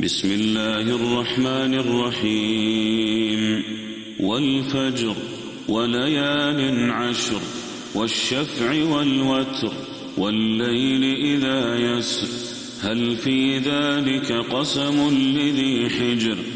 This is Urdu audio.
بسم الله الرحمن الرحيم والفجر وليال عشر والشفع والوتر والليل إذا يسر هل في ذلك قسم لذي حجر